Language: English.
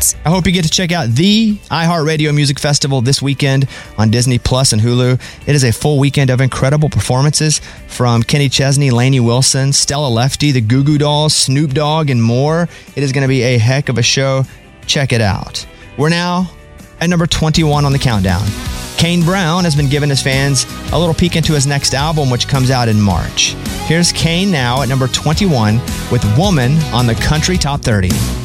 exclusions. I hope you get to check out the iHeartRadio Music Festival this weekend on Disney Plus and Hulu. It is a full weekend of incredible performances from Kenny Chesney, Lainey Wilson, Stella Lefty, the Goo Goo Dolls, Snoop Dogg, and more. It is going to be a heck of a show. Check it out. We're now at number 21 on the countdown. Kane Brown has been giving his fans a little peek into his next album, which comes out in March. Here's Kane now at number 21 with Woman on the Country Top 30.